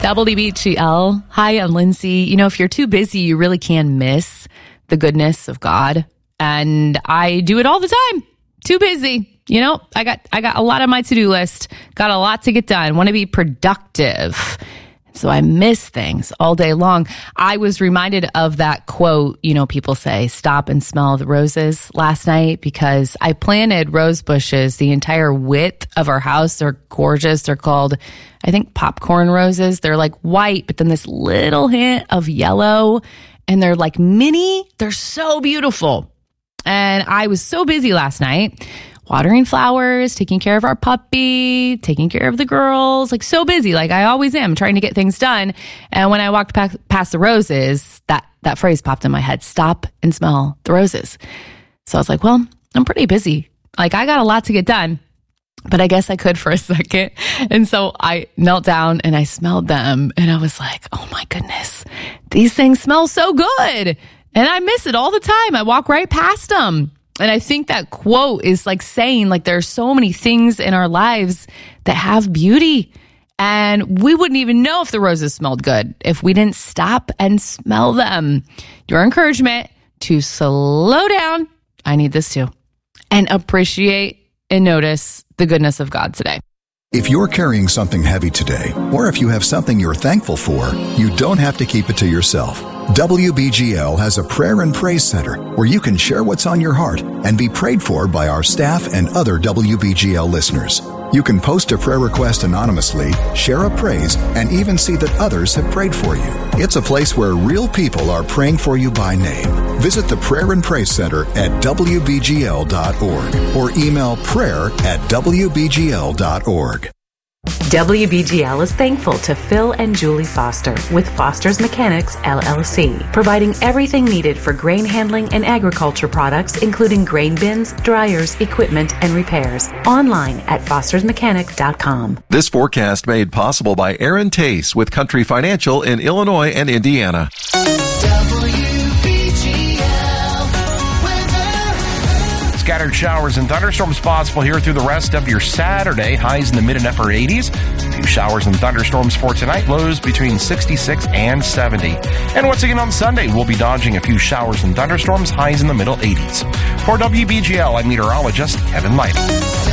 WBGL. Hi, I'm Lindsay. You know, if you're too busy, you really can miss the goodness of God. And I do it all the time. Too busy. You know, I got a lot on my to-do list. Got a lot to get done. Want to be productive. So I miss things all day long. I was reminded of that quote, you know, people say, stop and smell the roses last night, because I planted rose bushes the entire width of our house. They're gorgeous. They're called, I think, popcorn roses. They're like white, but then this little hint of yellow, and they're like mini. They're so beautiful. And I was so busy last night watering flowers, taking care of our puppy, taking care of the girls, like so busy, like I always am, trying to get things done. And when I walked past the roses, that phrase popped in my head, stop and smell the roses. So I was like, well, I'm pretty busy. Like I got a lot to get done, but I guess I could for a second. And so I knelt down and I smelled them, and I was like, oh my goodness, these things smell so good. And I miss it all the time. I walk right past them. And I think that quote is like saying, like, there are so many things in our lives that have beauty, and we wouldn't even know if the roses smelled good if we didn't stop and smell them. Your encouragement to slow down, I need this too, and appreciate and notice the goodness of God today. If you're carrying something heavy today, or if you have something you're thankful for, you don't have to keep it to yourself. WBGL has a prayer and praise center where you can share what's on your heart and be prayed for by our staff and other WBGL listeners. You can post a prayer request anonymously, share a praise, and even see that others have prayed for you. It's a place where real people are praying for you by name. Visit the Prayer and Praise Center at WBGL.org or email prayer@WBGL.org. WBGL is thankful to Phil and Julie Foster with Foster's Mechanics, LLC, providing everything needed for grain handling and agriculture products, including grain bins, dryers, equipment, and repairs. Online at fostersmechanic.com. This forecast made possible by Aaron Tace with Country Financial in Illinois and Indiana. Scattered showers and thunderstorms possible here through the rest of your Saturday. Highs in the mid and upper 80s. A few showers and thunderstorms for tonight. Lows between 66 and 70. And once again on Sunday, we'll be dodging a few showers and thunderstorms. Highs in the middle 80s. For WBGL, I'm meteorologist Kevin Light.